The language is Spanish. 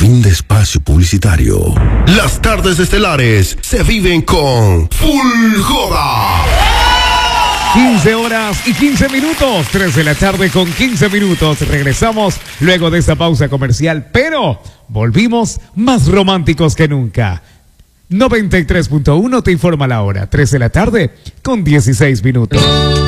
Fin de espacio publicitario. Las tardes estelares se viven con Full Joda. 15 horas y 15 minutos, 3 de la tarde con 15 minutos. Regresamos luego de esta pausa comercial, pero volvimos más románticos que nunca. 93.1 te informa la hora, 3 de la tarde con 16 minutos.